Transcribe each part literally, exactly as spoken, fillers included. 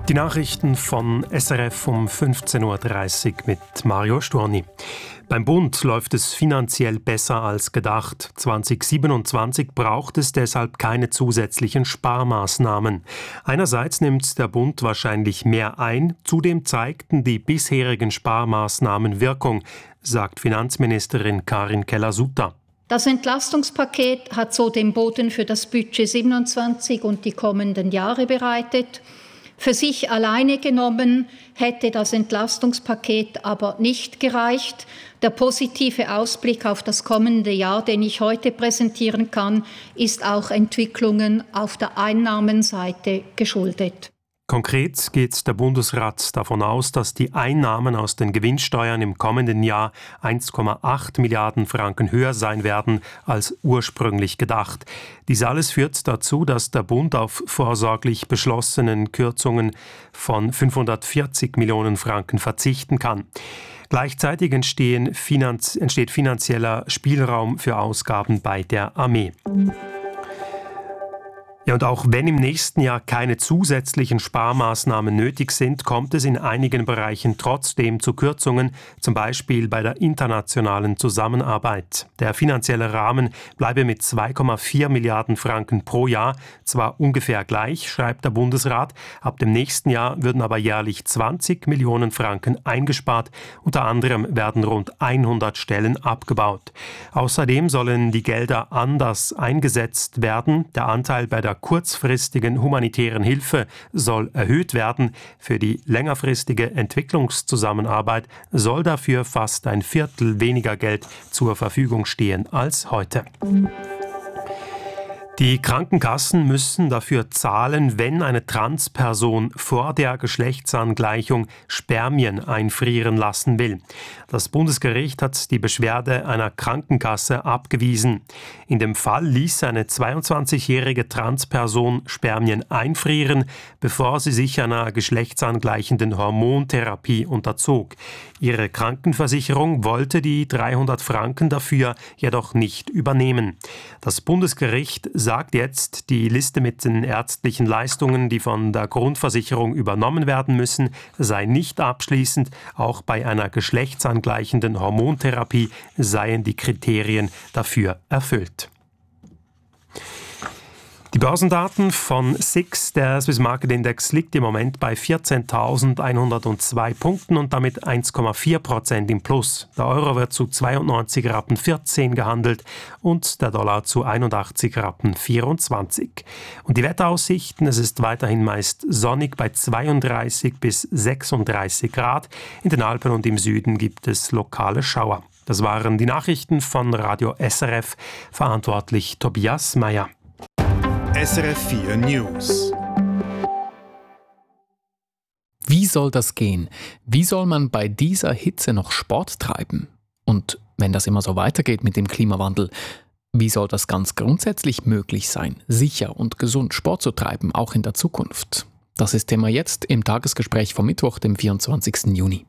Die Nachrichten von S R F um fünfzehn Uhr dreißig mit Mario Storni. Beim Bund läuft es finanziell besser als gedacht. zwanzig siebenundzwanzig braucht es deshalb keine zusätzlichen Sparmaßnahmen. Einerseits nimmt der Bund wahrscheinlich mehr ein, zudem zeigten die bisherigen Sparmaßnahmen Wirkung, sagt Finanzministerin Karin Keller-Sutter. Das Entlastungspaket hat so den Boden für das Budget siebenundzwanzig und die kommenden Jahre bereitet. Für sich alleine genommen hätte das Entlastungspaket aber nicht gereicht. Der positive Ausblick auf das kommende Jahr, den ich heute präsentieren kann, ist auch Entwicklungen auf der Einnahmenseite geschuldet. Konkret geht der Bundesrat davon aus, dass die Einnahmen aus den Gewinnsteuern im kommenden Jahr eins Komma acht Milliarden Franken höher sein werden als ursprünglich gedacht. Dies alles führt dazu, dass der Bund auf vorsorglich beschlossenen Kürzungen von fünfhundertvierzig Millionen Franken verzichten kann. Gleichzeitig entstehen Finanz- entsteht finanzieller Spielraum für Ausgaben bei der Armee. Ja, und auch wenn im nächsten Jahr keine zusätzlichen Sparmaßnahmen nötig sind, kommt es in einigen Bereichen trotzdem zu Kürzungen, zum Beispiel bei der internationalen Zusammenarbeit. Der finanzielle Rahmen bleibe mit zwei Komma vier Milliarden Franken pro Jahr zwar ungefähr gleich, schreibt der Bundesrat, ab dem nächsten Jahr würden aber jährlich zwanzig Millionen Franken eingespart, unter anderem werden rund hundert Stellen abgebaut. Außerdem sollen die Gelder anders eingesetzt werden, der Anteil bei der kurzfristigen humanitären Hilfe soll erhöht werden. Für die längerfristige Entwicklungszusammenarbeit soll dafür fast ein Viertel weniger Geld zur Verfügung stehen als heute. Die Krankenkassen müssen dafür zahlen, wenn eine Transperson vor der Geschlechtsangleichung Spermien einfrieren lassen will. Das Bundesgericht hat die Beschwerde einer Krankenkasse abgewiesen. In dem Fall ließ eine zweiundzwanzigjährige Transperson Spermien einfrieren, bevor sie sich einer geschlechtsangleichenden Hormontherapie unterzog. Ihre Krankenversicherung wollte die dreihundert Franken dafür jedoch nicht übernehmen. Das Bundesgericht sagt jetzt, die Liste mit den ärztlichen Leistungen, die von der Grundversicherung übernommen werden müssen, sei nicht abschließend. Auch bei einer geschlechtsangleichenden Hormontherapie seien die Kriterien dafür erfüllt. Die Börsendaten von S I X, der Swiss Market Index, liegt im Moment bei vierzehntausendeinhundertzwei Punkten und damit eins Komma vier Prozent im Plus. Der Euro wird zu zweiundneunzig Rappen vierzehn gehandelt und der Dollar zu einundachtzig Rappen vierundzwanzig. Und die Wetteraussichten, es ist weiterhin meist sonnig bei zweiunddreißig bis sechsunddreißig Grad. In den Alpen und im Süden gibt es lokale Schauer. Das waren die Nachrichten von Radio S R F, verantwortlich Tobias Meyer. S R F vier News. Wie soll das gehen? Wie soll man bei dieser Hitze noch Sport treiben? Und wenn das immer so weitergeht mit dem Klimawandel, wie soll das ganz grundsätzlich möglich sein, sicher und gesund Sport zu treiben, auch in der Zukunft? Das ist Thema jetzt im Tagesgespräch vom Mittwoch, dem vierundzwanzigsten Juni.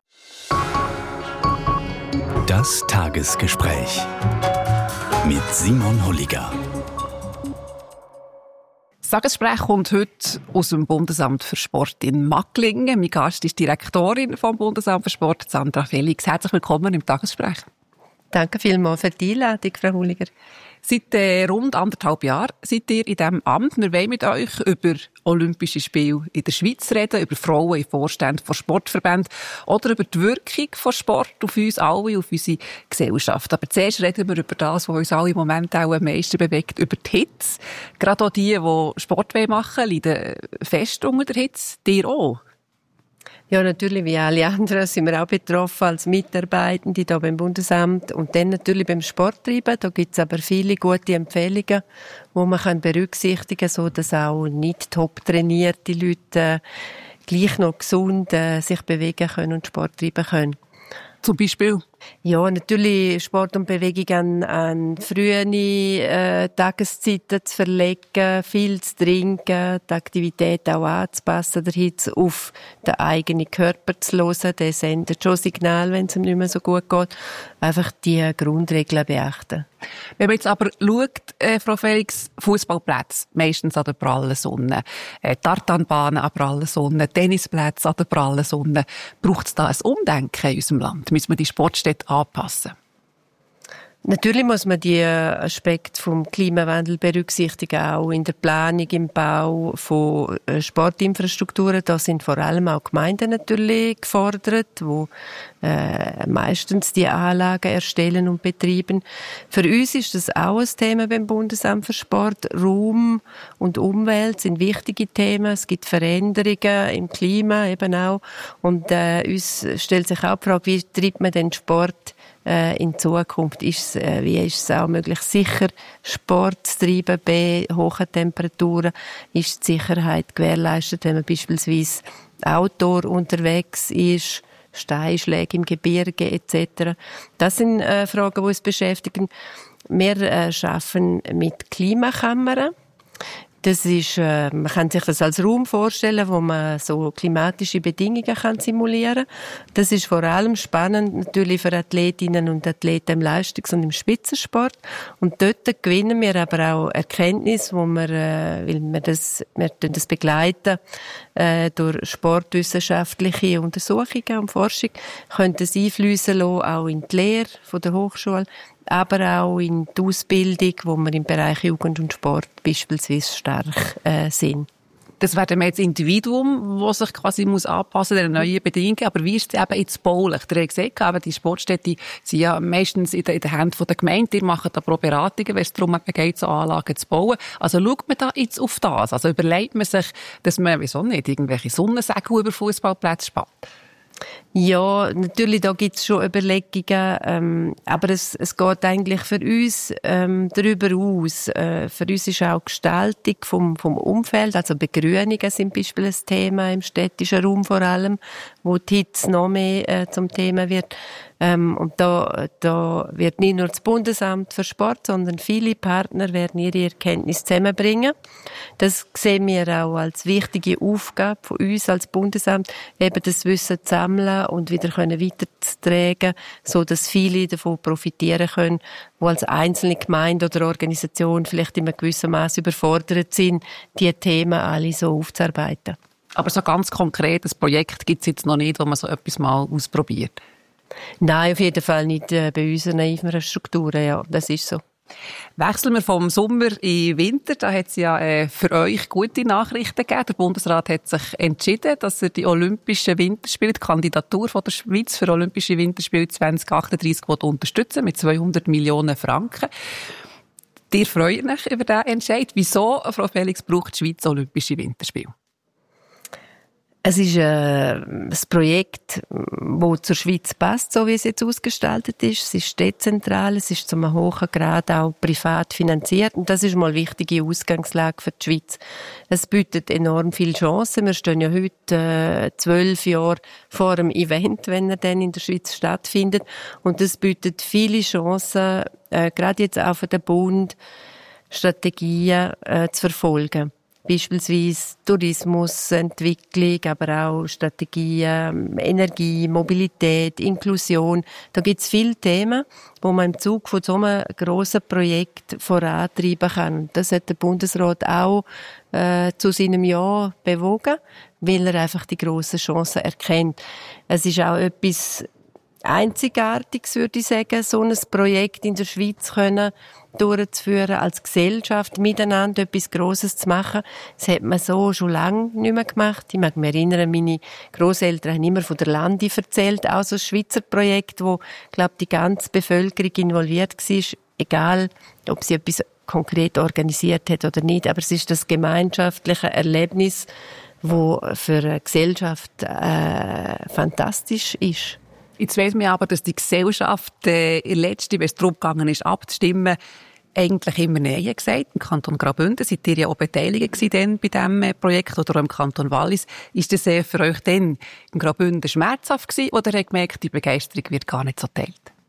Das Tagesgespräch mit Simon Holliger. Das Tagesgespräch kommt heute aus dem Bundesamt für Sport in Macklingen. Mein Gast ist die Direktorin vom Bundesamt für Sport, Sandra Felix. Herzlich willkommen im Tagesgespräch. Danke vielmals für die Einladung, Frau Holliger. Seit äh, rund anderthalb Jahren seid ihr in diesem Amt. Wir wollen mit euch über Olympische Spiele in der Schweiz reden, über Frauen in Vorständen von Sportverbänden oder über die Wirkung von Sport auf uns alle, auf unsere Gesellschaft. Aber zuerst reden wir über das, was uns alle im Moment auch am meisten bewegt, über die Hitze. Gerade auch die, die Sport machen wollen, leiden fest unter der Hitze. Dir auch? Ja, natürlich, wie alle anderen sind wir auch betroffen als Mitarbeitende hier beim Bundesamt. Und dann natürlich beim Sporttreiben. Da gibt es aber viele gute Empfehlungen, die man berücksichtigen kann, sodass auch nicht top trainierte Leute äh, gleich noch gesund äh, sich bewegen können und Sport treiben können. Zum Beispiel? Ja, natürlich Sport und Bewegung an, an frühe äh, Tageszeiten zu verlegen, viel zu trinken, die Aktivität auch anzupassen, der Hitze auf den eigenen Körper zu hören. Der sendet schon Signal, wenn es ihm nicht mehr so gut geht. Einfach die Grundregeln beachten. Wenn man jetzt aber schaut, äh, Frau Felix, Fußballplätze, meistens an der prallen Sonne, äh, Tartanbahnen an der prallen Sonne, Tennisplätze an der prallen Sonne, braucht es da ein Umdenken in unserem Land? Müssen wir die Sportstätte anpassen? Natürlich muss man die Aspekte vom Klimawandel berücksichtigen, auch in der Planung, im Bau von Sportinfrastrukturen. Da sind vor allem auch Gemeinden natürlich gefordert, wo äh, meistens die Anlagen erstellen und betreiben. Für uns ist das auch ein Thema beim Bundesamt für Sport. Raum und Umwelt sind wichtige Themen. Es gibt Veränderungen im Klima eben auch. Und äh, uns stellt sich auch die Frage, wie treibt man den Sport in Zukunft? Ist es, äh, wie ist es auch möglich, sicher Sport zu treiben bei hohen Temperaturen? Ist die Sicherheit gewährleistet, wenn man beispielsweise Outdoor unterwegs ist, Steinschläge im Gebirge et cetera? Das sind äh, Fragen, die uns beschäftigen. Wir äh, arbeiten mit Klimakammern. Das ist, äh, man kann sich das als Raum vorstellen, wo man so klimatische Bedingungen kann simulieren kann. Das ist vor allem spannend natürlich für Athletinnen und Athleten im Leistungs- und im Spitzensport. Und dort gewinnen wir aber auch Erkenntnis, wo wir, äh, weil wir das, wir das begleiten äh, durch sportwissenschaftliche Untersuchungen und Forschung, können das einfließen lassen, auch in die Lehre von der Hochschule, aber auch in die Ausbildung, wo wir im Bereich Jugend und Sport beispielsweise stark äh, sind. Das wäre dann jetzt Individuum, das sich quasi muss anpassen an neue Bedingungen. Aber wie ist es eben jetzt baulich? Ihr habt gesagt, eben die Sportstätte sind ja meistens in den Händen der Gemeinde. Ihr macht aber auch Beratungen, wenn es darum geht, so Anlagen zu bauen. Also schaut man da jetzt auf das? Also überlegt man sich, dass man, wieso nicht, irgendwelche Sonnensegel über Fußballplätze spannt? Ja, natürlich, da gibt's schon Überlegungen, ähm, aber es, es geht eigentlich für uns ähm, darüber aus. Äh, für uns ist auch Gestaltung vom, vom Umfeld, also Begrünungen sind beispielsweise ein Thema im städtischen Raum vor allem, wo die Hitze noch mehr äh, zum Thema wird. Ähm, und da, da wird nicht nur das Bundesamt für Sport, sondern viele Partner werden ihre Erkenntnisse zusammenbringen. Das sehen wir auch als wichtige Aufgabe von uns als Bundesamt, eben das Wissen zu sammeln und wieder können weiterzutragen, so dass viele davon profitieren können, die als einzelne Gemeinde oder Organisation vielleicht in einem gewissen Maß überfordert sind, diese Themen alle so aufzuarbeiten. Aber so ganz konkret, ein Projekt gibt es jetzt noch nicht, wo man so etwas mal ausprobiert? Nein, auf jeden Fall nicht äh, bei unseren Infrastrukturen, ja, das ist so. Wechseln wir vom Sommer in den Winter. Da hat es ja äh, für euch gute Nachrichten gegeben. Der Bundesrat hat sich entschieden, dass er die Olympischen Winterspiele, die Kandidatur von der Schweiz für Olympische Winterspiele zwanzig achtunddreissig unterstützen mit zweihundert Millionen Franken. Ihr freut euch über diesen Entscheid. Wieso, Frau Felix, braucht die Schweiz Olympische Winterspiele? Es ist äh, ein Projekt, das zur Schweiz passt, so wie es jetzt ausgestaltet ist. Es ist dezentral, es ist zu einem hohen Grad auch privat finanziert. Und das ist mal eine wichtige Ausgangslage für die Schweiz. Es bietet enorm viele Chancen. Wir stehen ja heute äh, zwölf Jahre vor dem Event, wenn er dann in der Schweiz stattfindet. Und das bietet viele Chancen, äh, gerade jetzt auch für den Bund, Strategien äh, zu verfolgen. Beispielsweise Tourismusentwicklung, aber auch Strategien, Energie, Mobilität, Inklusion. Da gibt es viele Themen, wo man im Zug von so einem grossen Projekt vorantreiben kann. Das hat der Bundesrat auch äh, zu seinem Ja bewogen, weil er einfach die grossen Chancen erkennt. Es ist auch etwas Einzigartiges, würde ich sagen, so ein Projekt in der Schweiz können durchzuführen, als Gesellschaft miteinander etwas Grosses zu machen. Das hat man so schon lange nicht mehr gemacht. Ich mag mich erinnern, meine Grosseltern haben immer von der Landi erzählt, auch so ein Schweizer Projekt, wo, glaube die ganze Bevölkerung involviert war, egal, ob sie etwas konkret organisiert hat oder nicht. Aber es ist das gemeinschaftliche Erlebnis, das für eine Gesellschaft äh, fantastisch ist. Jetzt weiss man aber, dass die Gesellschaft äh, letzte, wenn es darum gegangen ist, abzustimmen, eigentlich immer Nein gesagt. Im Kanton Graubünden seid ihr ja auch beteiligt gewesen bei diesem Projekt oder auch im Kanton Wallis. Ist das äh, für euch dann im Graubünden schmerzhaft gewesen oder habt ihr gemerkt, die Begeisterung wird gar nicht so geteilt?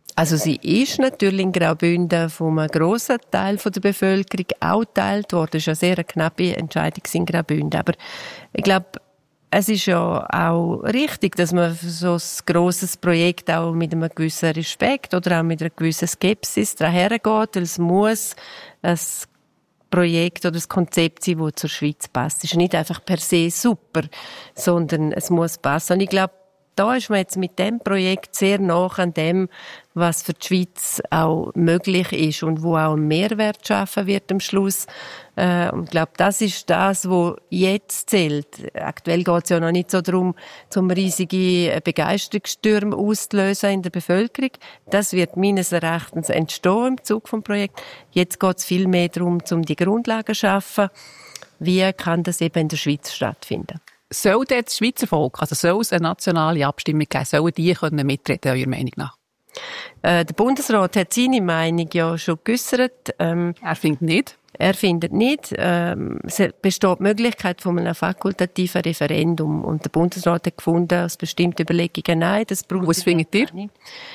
Also sie ist natürlich in Graubünden von einem grossen Teil der Bevölkerung auch geteilt worden. Es war eine sehr knappe Entscheidung in Graubünden. Aber ich glaube, es ist ja auch richtig, dass man für so ein grosses Projekt auch mit einem gewissen Respekt oder auch mit einer gewissen Skepsis daran hergeht, weil es muss ein Projekt oder ein Konzept sein, das zur Schweiz passt. Es ist nicht einfach per se super, sondern es muss passen. Und ich glaube, da ist man jetzt mit dem Projekt sehr nah an dem, was für die Schweiz auch möglich ist und wo auch ein Mehrwert schaffen wird am Schluss. Äh, und ich glaube, das ist das, was jetzt zählt. Aktuell geht es ja noch nicht so darum, zum riesige Begeisterungsstürme auszulösen in der Bevölkerung. Das wird meines Erachtens entstehen im Zug vom Projekt. Jetzt geht es viel mehr darum, um die Grundlagen zu schaffen. Wie kann das eben in der Schweiz stattfinden? Soll das Schweizer Volk, also soll es eine nationale Abstimmung geben, sollen die können mitreden, eurer Meinung nach? Äh, der Bundesrat hat seine Meinung ja schon geäussert. Ähm, er findet nicht. Er findet nicht. Ähm, es besteht die Möglichkeit von einem fakultativen Referendum. Und der Bundesrat hat gefunden, aus bestimmten Überlegungen, nein, das braucht Was findet ihr? Nicht.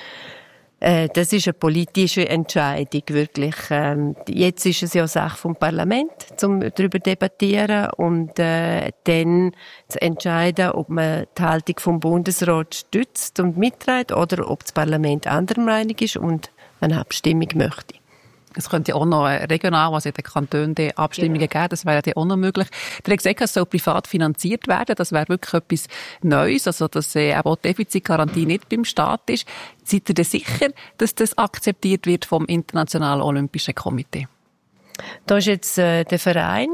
Das ist eine politische Entscheidung, wirklich. Jetzt ist es ja Sache vom Parlament, um darüber zu debattieren und äh, dann zu entscheiden, ob man die Haltung vom Bundesrat stützt und mitträgt oder ob das Parlament anderer Meinung ist und eine Abstimmung möchte. Es könnte ja auch noch regional, also in den Kantonen, die Abstimmungen genau. geben. Das wäre ja auch noch möglich. Der hat gesagt, es soll privat finanziert werden. Das wäre wirklich etwas Neues. Also, dass äh, auch die Defizitgarantie nicht beim Staat ist. Seid ihr denn sicher, dass das akzeptiert wird vom Internationalen Olympischen Komitee? Da ist jetzt äh, der Verein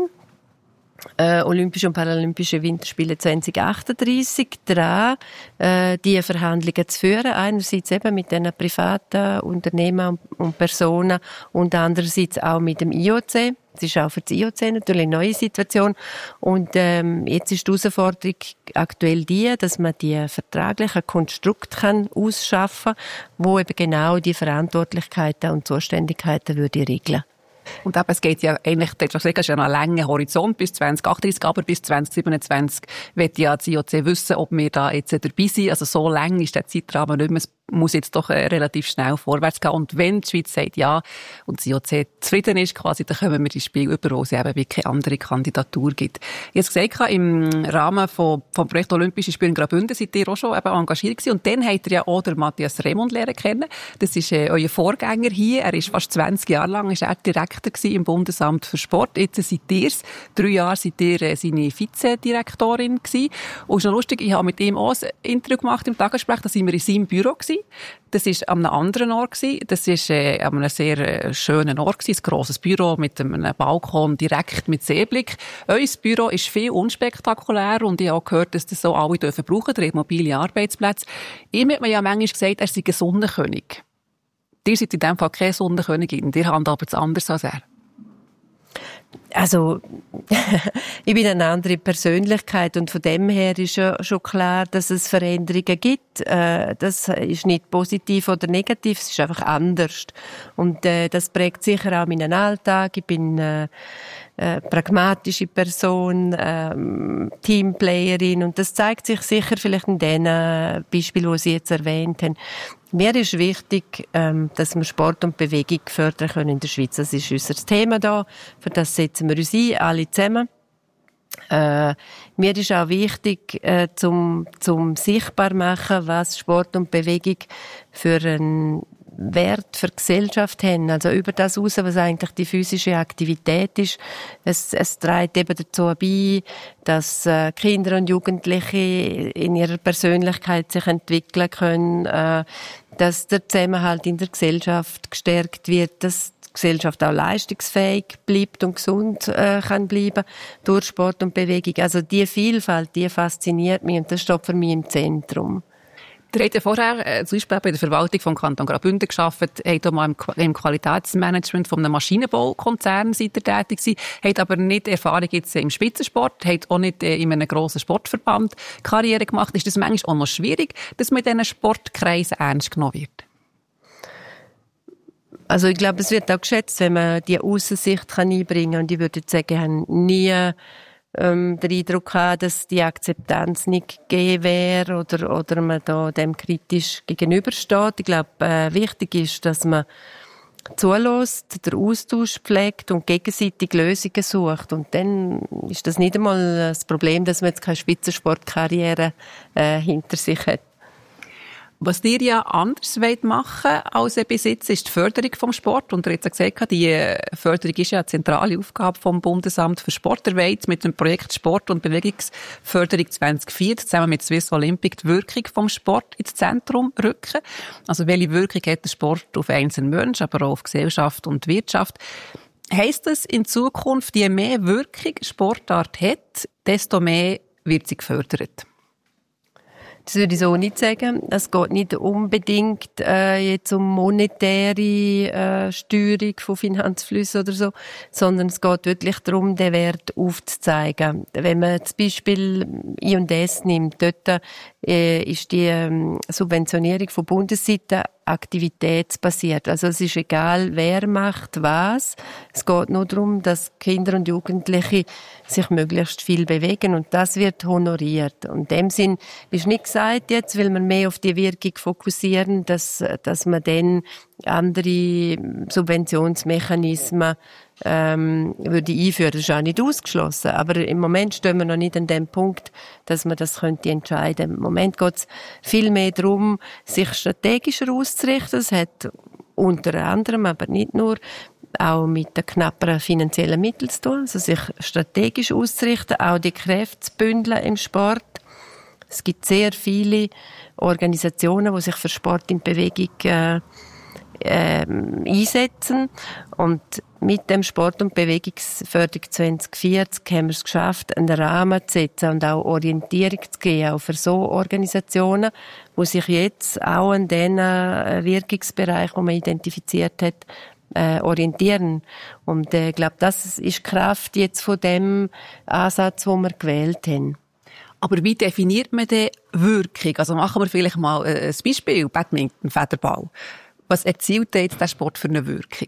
Äh, Olympische und Paralympische Winterspiele zwanzig achtunddreissig dran, äh, die Verhandlungen zu führen. Einerseits eben mit den privaten Unternehmen und Personen und andererseits auch mit dem I O C. Das ist auch für das I O C natürlich eine neue Situation. Und ähm, jetzt ist die Herausforderung aktuell die, dass man die vertraglichen Konstrukte kann ausschaffen kann, wo eben genau die Verantwortlichkeiten und Zuständigkeiten würde regeln. Und eben, es geht ja eigentlich, du hast gesagt, ja noch einen langen Horizont bis zwanzig achtunddreissig, aber bis zwanzig siebenundzwanzig wird ja das I O C wissen, ob wir da jetzt dabei sind. Also so lang ist der Zeitrahmen nicht mehr. Es muss jetzt doch äh, relativ schnell vorwärts gehen. Und wenn die Schweiz sagt ja und das I O C zufrieden ist, quasi, dann können wir das Spiel über, wo es eben wie keine andere Kandidatur gibt. Ich habe gesagt, im Rahmen von, vom Projekt Olympische Spiele in Graubünden seid ihr auch schon eben engagiert gewesen. Und dann habt ihr ja auch den Matthias Remund lernen kennen. Das ist äh, euer Vorgänger hier. Er ist fast zwanzig Jahre lang ist er Direktor im Bundesamt für Sport. Jetzt seid ihr es. Drei Jahre seid ihr äh, seine Vizedirektorin gewesen. Und es ist noch lustig, ich habe mit ihm auch ein Interview gemacht im Tagesgespräch. Da sind wir in seinem Büro gewesen. Das war an einem anderen Ort gewesen. Das war äh, an einem sehr äh, schönen Ort gewesen. Ein grosses Büro mit einem Balkon direkt mit Seeblick. Euer Büro ist viel unspektakulär und ich habe auch gehört, dass das so alle dürfen brauchen, der mobile Arbeitsplätze. Ihm hat man ja manchmal gesagt, er sei ein Sonnenkönig. Ihr seid in diesem Fall keine Sonnenkönigin, ihr habt aber das anders als er. Also, ich bin eine andere Persönlichkeit und von dem her ist ja schon klar, dass es Veränderungen gibt. Das ist nicht positiv oder negativ, es ist einfach anders. Und das prägt sicher auch meinen Alltag. Ich bin eine pragmatische Person, Teamplayerin und das zeigt sich sicher vielleicht in den Beispielen, die Sie jetzt erwähnt haben. Mir ist wichtig, dass wir Sport und Bewegung fördern können in der Schweiz. Das ist unser Thema da. Für das setzen wir uns ein, alle zusammen. Äh, mir ist auch wichtig, äh, zum, zum sichtbar machen, was Sport und Bewegung für einen Wert für die Gesellschaft haben. Also über das hinaus, was eigentlich die physische Aktivität ist. Es, es trägt eben dazu bei, dass äh, Kinder und Jugendliche in ihrer Persönlichkeit sich entwickeln können, äh, dass der Zusammenhalt in der Gesellschaft gestärkt wird, dass die Gesellschaft auch leistungsfähig bleibt und gesund äh, kann bleiben durch Sport und Bewegung. Also die Vielfalt, die fasziniert mich und das steht für mich im Zentrum. Ihr habt ja vorher äh, zum Beispiel bei der Verwaltung vom Kanton Graubünden gearbeitet, habt auch mal im, im Qualitätsmanagement von einem Maschinenbaukonzern seid ihr tätig gewesen, habt aber nicht Erfahrung jetzt im Spitzensport, habt auch nicht äh, in einem grossen Sportverband Karriere gemacht. Ist das manchmal auch noch schwierig, dass man in diesen Sportkreisen ernst genommen wird? Also ich glaube, es wird auch geschätzt, wenn man die Aussensicht kann einbringen kann. Und ich würde sagen, ich habe nie ähm, den Eindruck habe, dass die Akzeptanz nicht gegeben wäre oder, oder man da dem kritisch gegenübersteht. Ich glaube, äh, wichtig ist, dass man zulässt, den Austausch pflegt und gegenseitig Lösungen sucht. Und dann ist das nicht einmal das Problem, dass man jetzt keine Spitzensportkarriere äh, hinter sich hat. Was ihr ja anders machen wollt als bis jetzt, ist die Förderung vom Sport. Und ihr habt ja gesagt, die Förderung ist ja eine zentrale Aufgabe vom Bundesamt für Sport. Ihr wollt mit dem Projekt Sport- und Bewegungsförderung zwanzig vierzig zusammen mit Swiss Olympic die Wirkung vom Sport ins Zentrum rücken. Also welche Wirkung hat der Sport auf einzelne Menschen, aber auch auf Gesellschaft und Wirtschaft? Heisst das in Zukunft, je mehr Wirkung Sportart hat, desto mehr wird sie gefördert? Das würde ich so nicht sagen. Es geht nicht unbedingt äh, jetzt um monetäre äh, Steuerung von Finanzflüssen oder so, sondern es geht wirklich darum, den Wert aufzuzeigen. Wenn man das Beispiel I und S nimmt, dort äh, ist die ähm, Subventionierung von Bundesseite aktivitätsbasiert. Also es ist egal, wer macht was. Es geht nur darum, dass Kinder und Jugendliche sich möglichst viel bewegen und das wird honoriert. Und in dem Sinn ist nicht gesagt jetzt, weil wir mehr auf die Wirkung fokussieren, dass, dass man dann andere Subventionsmechanismen ähm, würde einführen. Das ist auch nicht ausgeschlossen. Aber im Moment stehen wir noch nicht an dem Punkt, dass man das könnte entscheiden. Im Moment geht es viel mehr darum, sich strategischer auszurichten. Es hat unter anderem, aber nicht nur, auch mit den knapperen finanziellen Mitteln zu tun, also sich strategisch auszurichten, auch die Kräfte zu bündeln im Sport. Es gibt sehr viele Organisationen, die sich für Sport in Bewegung äh, äh, einsetzen. Und mit dem Sport- und Bewegungsförderung zwanzig vierzig haben wir es geschafft, einen Rahmen zu setzen und auch Orientierung zu geben, auch für so Organisationen, die sich jetzt auch an den Wirkungsbereich, den man identifiziert hat, Äh, orientieren. Und ich äh, glaube, das ist die Kraft jetzt von dem Ansatz, den wir gewählt haben. Aber wie definiert man die Wirkung? Also machen wir vielleicht mal ein Beispiel, Badminton, Federball. Was erzielt denn jetzt der Sport für eine Wirkung?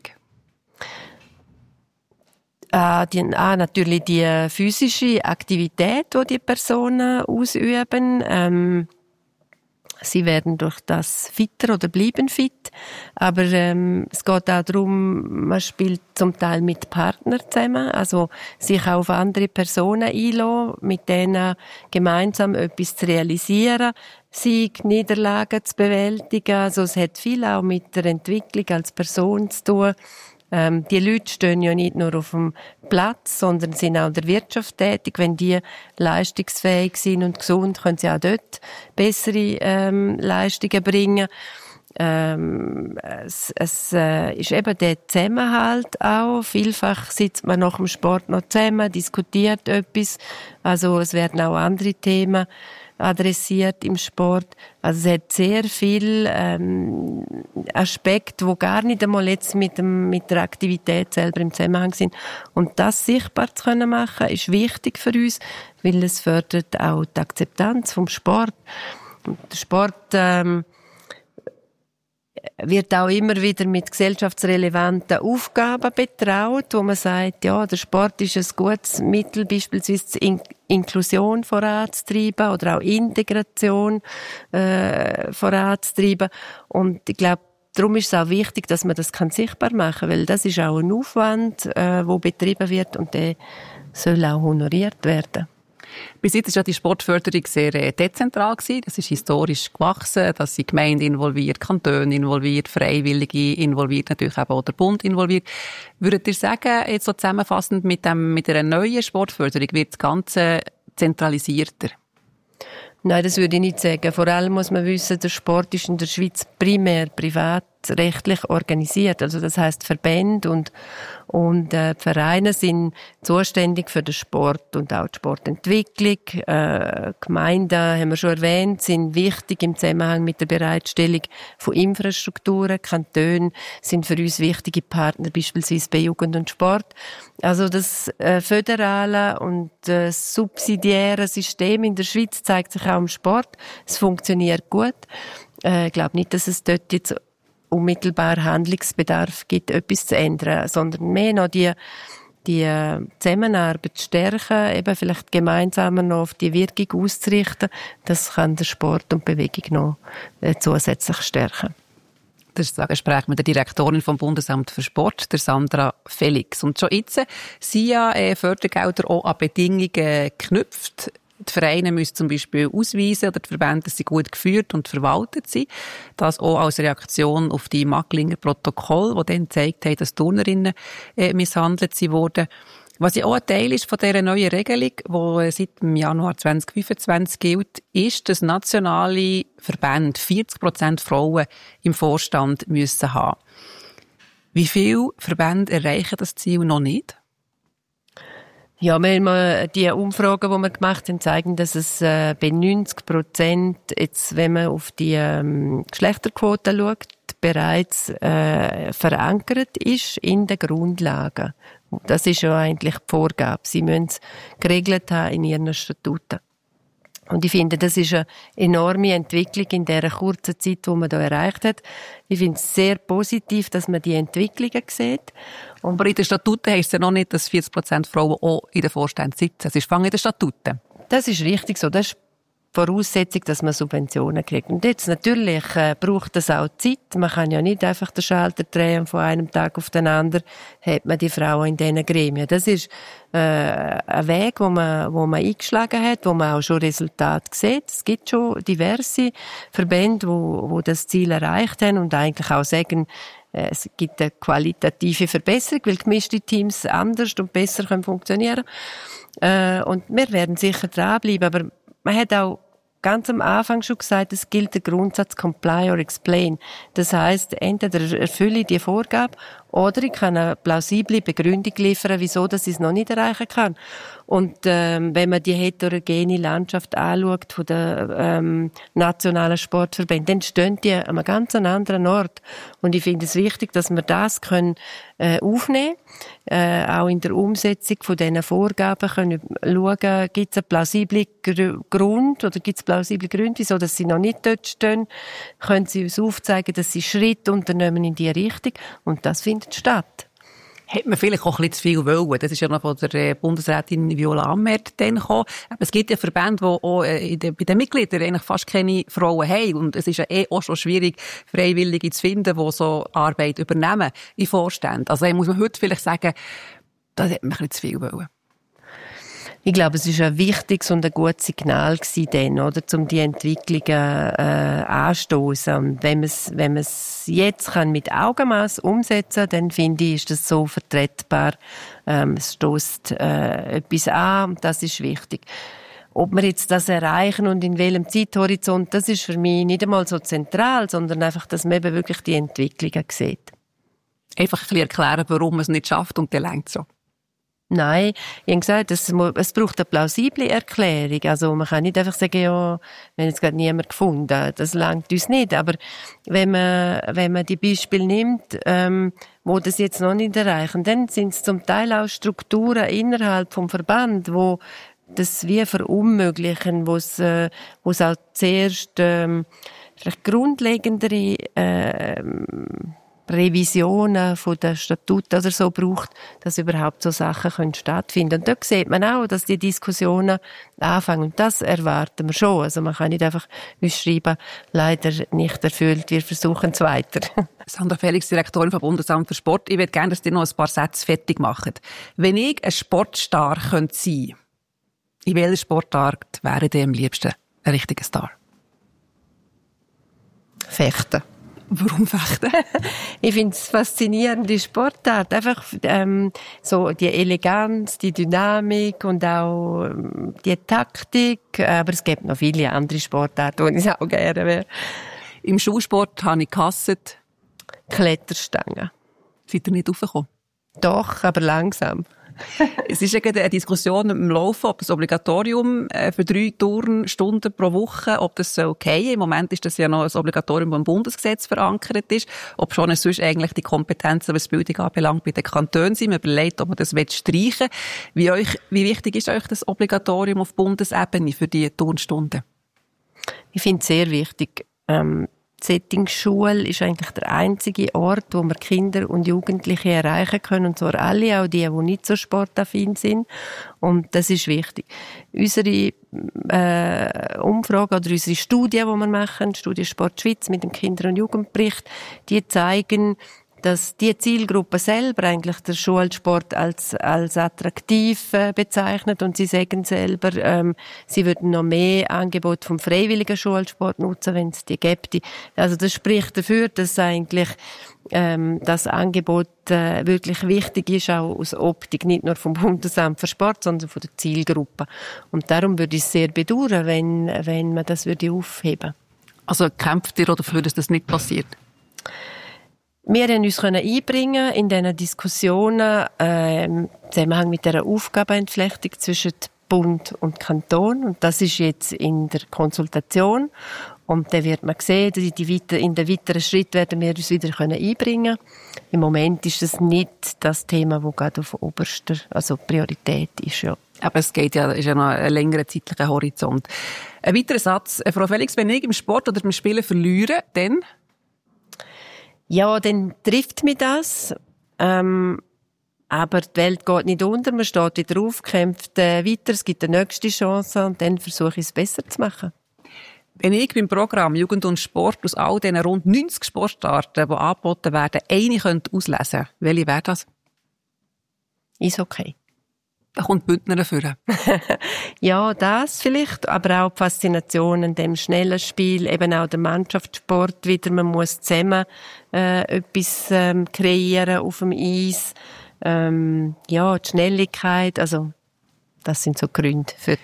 Ah, die, ah, natürlich die physische Aktivität, die die Personen ausüben. Ähm, Sie werden durch das fitter oder bleiben fit. Aber ähm, es geht auch darum, man spielt zum Teil mit Partnern zusammen, also sich auch auf andere Personen einlassen, mit denen gemeinsam etwas zu realisieren, Sieg, Niederlagen zu bewältigen. Also es hat viel auch mit der Entwicklung als Person zu tun. Ähm, die Leute stehen ja nicht nur auf dem Platz, sondern sind auch in der Wirtschaft tätig. Wenn die leistungsfähig sind und gesund, können sie auch dort bessere ähm, Leistungen bringen. Ähm, es es äh, ist eben der Zusammenhalt auch. Vielfach sitzt man nach dem Sport noch zusammen, diskutiert etwas. Also es werden auch andere Themen adressiert im Sport. Also es hat sehr viel ähm, Aspekte, die gar nicht einmal jetzt mit, dem, mit der Aktivität selber im Zusammenhang sind. Und das sichtbar zu können machen, ist wichtig für uns, weil es fördert auch die Akzeptanz vom Sport. Und der Sport ähm, wird auch immer wieder mit gesellschaftsrelevanten Aufgaben betraut, wo man sagt, ja, der Sport ist ein gutes Mittel, beispielsweise In- Inklusion voranzutreiben oder auch Integration äh, voranzutreiben. Und ich glaube, darum ist es auch wichtig, dass man das kann sichtbar machen kann, weil das ist auch ein Aufwand, äh, wo betrieben wird und der soll auch honoriert werden. Bis jetzt war ja die Sportförderung sehr dezentral gewesen. Das ist historisch gewachsen. Da sind Gemeinden involviert, Kantone involviert, Freiwillige involviert, natürlich eben auch der Bund involviert. Würdet ihr sagen, jetzt so zusammenfassend mit dem, mit einer neuen Sportförderung wird das Ganze zentralisierter? Nein, das würde ich nicht sagen. Vor allem muss man wissen, der Sport ist in der Schweiz primär privatrechtlich organisiert. Also das heisst, Verbände und, und äh, Vereine sind zuständig für den Sport und auch die Sportentwicklung. Äh, Gemeinden, haben wir schon erwähnt, sind wichtig im Zusammenhang mit der Bereitstellung von Infrastrukturen. Kantone sind für uns wichtige Partner, beispielsweise bei Jugend und Sport. Also das äh, föderale und äh, subsidiäre System in der Schweiz zeigt sich auch im Sport. Es funktioniert gut. Äh, ich glaube nicht, dass es dort jetzt unmittelbar Handlungsbedarf gibt, etwas zu ändern, sondern mehr noch die, die äh, Zusammenarbeit zu stärken, eben vielleicht gemeinsamer noch auf die Wirkung auszurichten, das kann der Sport und Bewegung noch äh, zusätzlich stärken. Das ist ein Gespräch mit der Direktorin vom Bundesamt für Sport, der Sandra Felix. Und schon jetzt sind ja äh, Fördergelder auch an Bedingungen geknüpft. Die Vereine müssen zum Beispiel ausweisen, oder die Verbände, dass sie gut geführt und verwaltet sind. Das auch als Reaktion auf die Maglinger Protokoll, die dann gezeigt haben, dass Turnerinnen äh, misshandelt wurden. Was ja auch ein Teil ist von dieser neuen Regelung, die seit dem Januar zwanzig fünfundzwanzig gilt, ist, dass nationale Verbände vierzig Prozent Frauen im Vorstand müssen haben. Wie viele Verbände erreichen das Ziel noch nicht? Ja, wenn wir die Umfragen, die wir gemacht haben, zeigen, dass es äh, bei neunzig Prozent, jetzt, wenn man auf die ähm, Geschlechterquote schaut, bereits äh, verankert ist in den Grundlagen. Das ist ja eigentlich die Vorgabe. Sie müssen es geregelt haben in ihren Statuten. Und ich finde, das ist eine enorme Entwicklung in dieser kurzen Zeit, die man hier erreicht hat. Ich finde es sehr positiv, dass man die Entwicklungen sieht. Und aber in den Statuten heisst es ja noch nicht, dass vierzig Prozent Frauen auch in den Vorständen sitzen. Es ist Fang in den Statuten. Das ist richtig so. Das ist Voraussetzung, dass man Subventionen kriegt. Und jetzt natürlich äh, braucht das auch Zeit. Man kann ja nicht einfach den Schalter drehen und von einem Tag auf den anderen hat man die Frauen in diesen Gremien. Das ist äh, ein Weg, wo man, wo man eingeschlagen hat, wo man auch schon Resultate sieht. Es gibt schon diverse Verbände, wo, wo das Ziel erreicht haben und eigentlich auch sagen, äh, es gibt eine qualitative Verbesserung, weil gemischte Teams anders und besser können funktionieren. Äh, und wir werden sicher dranbleiben, aber man hat auch ganz am Anfang schon gesagt, es gilt der Grundsatz Comply or Explain. Das heisst, entweder erfülle ich die Vorgabe oder ich kann eine plausible Begründung liefern, wieso dass ich es noch nicht erreichen kann. Und ähm, wenn man die heterogene Landschaft anschaut von den ähm, nationalen Sportverbänden, dann stehen die an einem ganz anderen Ort. Und ich finde es wichtig, dass wir das können äh, aufnehmen können, äh, auch in der Umsetzung von diesen Vorgaben können schauen, gibt es einen plausiblen Grund oder gibt es plausible Gründe, wieso dass sie noch nicht dort stehen, können sie uns aufzeigen, dass sie Schritt unternehmen in die Richtung und das findet statt. Hat man vielleicht auch ein bisschen zu viel wollen. Das ist ja noch von der Bundesrätin Viola Amherd dann gekommen. Aber es gibt ja Verbände, die auch in den, bei den Mitgliedern eigentlich fast keine Frauen haben. Und es ist ja eh auch schon schwierig, Freiwillige zu finden, die so Arbeit übernehmen in Vorständen. Also muss man heute vielleicht sagen, das hat man ein bisschen zu viel wollen. Ich glaube, es war ein wichtiges und ein gutes Signal gewesen, dann, oder, um die Entwicklungen äh, anstoßen. Und wenn man es, wenn man es jetzt kann mit Augenmaß umsetzen, dann finde ich, ist das so vertretbar. Ähm, es stößt äh, etwas an und das ist wichtig. Ob wir jetzt das erreichen und in welchem Zeithorizont, das ist für mich nicht einmal so zentral, sondern einfach, dass man eben wirklich die Entwicklungen sieht. Einfach ein bisschen erklären, warum man es nicht schafft und dann reicht es so. Nein, ich habe gesagt, es, es braucht eine plausible Erklärung. Also man kann nicht einfach sagen, ja, wir haben jetzt gerade niemand gefunden. Das langt uns nicht. Aber wenn man, wenn man die Beispiele nimmt, ähm, wo das jetzt noch nicht erreichen, dann sind es zum Teil auch Strukturen innerhalb vom Verband, wo das wie verunmöglichen, wo es, äh, wo es auch zuerst ähm, vielleicht grundlegendere äh, Revisionen von der Statuten oder so braucht, dass überhaupt so Sachen können stattfinden. Und dort sieht man auch, dass die Diskussionen anfangen. Und das erwarten wir schon. Also man kann nicht einfach uns schreiben, leider nicht erfüllt, wir versuchen es weiter. Sandra Felix, Direktorin vom Bundesamt für Sport. Ich würde gerne, dass ihr noch ein paar Sätze fertig macht. Wenn ich ein Sportstar könnte sein, in welcher Sportart wäre ihr am liebsten ein richtiger Star? Fechten. Warum Fechten? Ich finde es faszinierend, die Sportart. Einfach ähm, so die Eleganz, die Dynamik und auch ähm, die Taktik. Aber es gibt noch viele andere Sportarten, die ich auch gerne wäre. Im Schulsport habe ich gehasst. Kletterstangen. Seid ihr nicht raufgekommen? Doch, aber langsam. Es ist ja eine Diskussion im Laufen, ob das Obligatorium für drei Turnstunden pro Woche, ob das okay ist. Im Moment ist das ja noch ein Obligatorium, das im Bundesgesetz verankert ist. Ob schon sonst eigentlich die Kompetenzen, was die Bildung anbelangt, bei den Kantonen sind. Man überlegt, ob man das streichen will. Wie, euch, wie wichtig ist euch das Obligatorium auf Bundesebene für die Turnstunden? Ich finde es sehr wichtig. Ähm Setting Schule ist eigentlich der einzige Ort, wo wir Kinder und Jugendliche erreichen können, und zwar alle, auch die, die nicht so sportaffin sind. Und das ist wichtig. Unsere äh, Umfrage oder unsere Studie, die wir machen, Studie Sport Schweiz mit dem Kinder- und Jugendbericht, die zeigen, dass die Zielgruppe selber eigentlich der Schulsport als, als attraktiv äh, bezeichnet, und sie sagen selber, ähm, sie würden noch mehr Angebote vom freiwilligen Schulsport nutzen, wenn es die gäbe. Also das spricht dafür, dass eigentlich ähm, das Angebot äh, wirklich wichtig ist, auch aus Optik, nicht nur vom Bundesamt für Sport, sondern von der Zielgruppe. Und darum würde ich es sehr bedauern, wenn, wenn man das würde aufheben. Also kämpft ihr dafür, dass das nicht passiert? Wir können uns einbringen in diesen Diskussionen äh, im Zusammenhang mit dieser Aufgabenentflechtung zwischen Bund und Kanton. Und das ist jetzt in der Konsultation. Und dann wird man sehen, dass in, die weiter, in den weiteren Schritt werden wir uns wieder einbringen können. Im Moment ist es nicht das Thema, das gerade auf oberster, also Priorität ist. Ja. Aber es geht ja, ist ja noch ein längerer zeitlicher Horizont. Ein weiterer Satz. Frau Felix, wenn ich im Sport oder beim Spielen verliere, dann? Ja, dann trifft mich das. Ähm, aber die Welt geht nicht unter. Man steht wieder auf, kämpft äh, weiter. Es gibt eine nächste Chance und dann versuche ich es besser zu machen. Wenn ich beim Programm Jugend und Sport aus all diesen rund neunzig Sportarten, die angeboten werden, eine könnte auslesen, welche wäre das? Ist okay. Da kommt Bündner dafür. Ja, das vielleicht, aber auch die Faszination an dem schnellen Spiel, eben auch der Mannschaftssport wieder. Man muss zusammen äh, etwas ähm, kreieren auf dem Eis. Ähm, ja, die Schnelligkeit, also das sind so Gründe für